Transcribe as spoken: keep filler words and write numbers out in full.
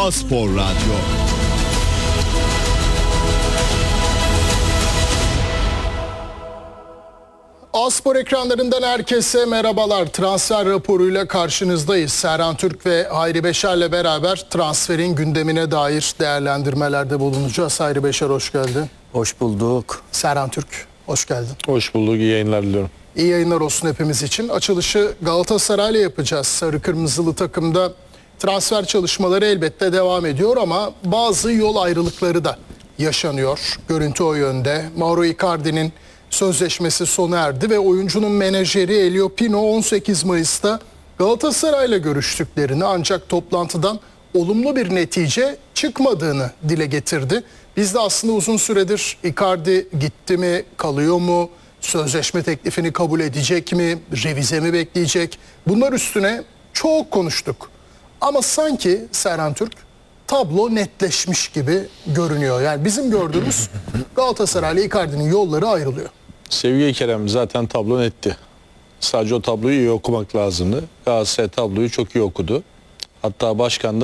A-Spor Radyo. A-Spor ekranlarından herkese merhabalar. Transfer raporuyla karşınızdayız. Serhan Türk ve Hayri Beşer'le beraber transferin gündemine dair değerlendirmelerde bulunacağız. Hayri Beşer hoş geldin. Hoş bulduk. Serhan Türk hoş geldin. Hoş bulduk, iyi yayınlar diliyorum. İyi yayınlar olsun hepimiz için. Açılışı Galatasaray'la yapacağız. Sarı Kırmızılı takımda transfer çalışmaları elbette devam ediyor ama bazı yol ayrılıkları da yaşanıyor. Görüntü o yönde. Mauro Icardi'nin sözleşmesi sona erdi ve oyuncunun menajeri Elio Pino on sekiz Mayıs'ta Galatasaray'la görüştüklerini ancak toplantıdan olumlu bir netice çıkmadığını dile getirdi. Biz de aslında uzun süredir Icardi gitti mi, kalıyor mu, sözleşme teklifini kabul edecek mi, revize mi bekleyecek? Bunlar üstüne çok konuştuk. Ama sanki Serhan Türk tablo netleşmiş gibi görünüyor. Yani bizim gördüğümüz Galatasaray ile Icardi'nin yolları ayrılıyor. Sevgili Kerem, zaten tablo netti. Sadece o tabloyu iyi okumak lazımdı. Galatasaray tabloyu çok iyi okudu. Hatta başkan da